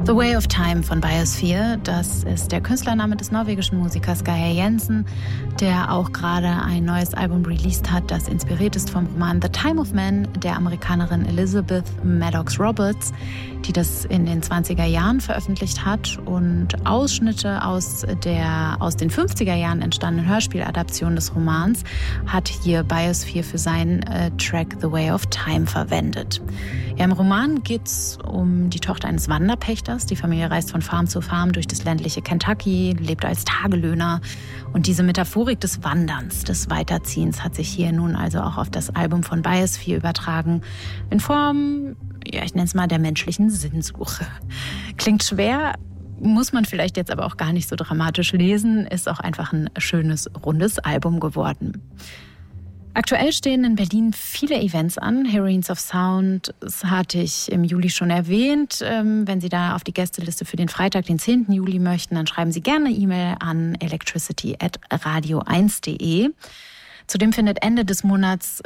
The Way of Time von Biosphere, das ist der Künstlername des norwegischen Musikers Geir Jensen, der auch gerade ein neues Album released hat, das inspiriert ist vom Roman The Time of Man der Amerikanerin Elizabeth Maddox Roberts, die das in den 20er Jahren veröffentlicht hat und Ausschnitte aus den 50er Jahren entstandenen Hörspieladaption des Romans hat hier Biosphere für seinen Track The Way of Time verwendet. Ja, im Roman geht es um die Tochter eines Wanderpächters. Die Familie reist von Farm zu Farm durch das ländliche Kentucky, lebt als Tagelöhner. Und diese Metaphorik des Wanderns, des Weiterziehens hat sich hier nun also auch auf das Album von Biosphere übertragen. In Form, ja, ich nenne es mal der menschlichen Sinnsuche. Klingt schwer, muss man vielleicht jetzt aber auch gar nicht so dramatisch lesen. Ist auch einfach ein schönes, rundes Album geworden. Aktuell stehen in Berlin viele Events an. Heroines of Sound, das hatte ich im Juli schon erwähnt. Wenn Sie da auf die Gästeliste für den Freitag, den 10. Juli möchten, dann schreiben Sie gerne eine E-Mail an electricity@radio1.de. Zudem findet Ende des Monats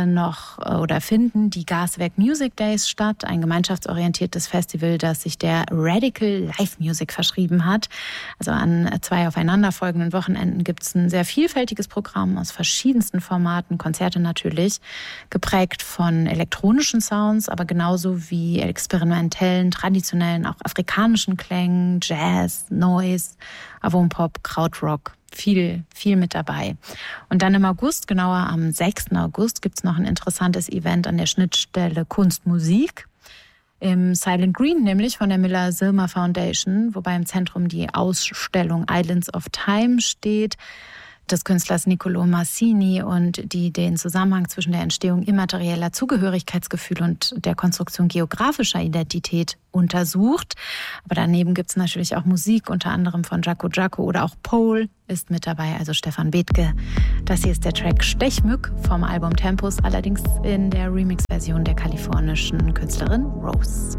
finden die Gaswerk Music Days statt, ein gemeinschaftsorientiertes Festival, das sich der Radical Live Music verschrieben hat. Also an 2 aufeinanderfolgenden Wochenenden gibt es ein sehr vielfältiges Programm aus verschiedensten Formaten, Konzerte natürlich, geprägt von elektronischen Sounds, aber genauso wie experimentellen, traditionellen, auch afrikanischen Klängen, Jazz, Noise, Avantpop, Krautrock. Viel mit dabei. Und dann im August, genauer am 6. August, gibt es noch ein interessantes Event an der Schnittstelle Kunst-Musik im Silent Green, nämlich von der Miller-Silmer Foundation, wobei im Zentrum die Ausstellung Islands of Time steht, des Künstlers Niccolò Massini und die den Zusammenhang zwischen der Entstehung immaterieller Zugehörigkeitsgefühle und der Konstruktion geografischer Identität untersucht. Aber daneben gibt es natürlich auch Musik, unter anderem von Jaco Jaco oder auch Pole ist mit dabei, also Stefan Bethke. Das hier ist der Track Stechmück vom Album Tempus, allerdings in der Remix-Version der kalifornischen Künstlerin Rose.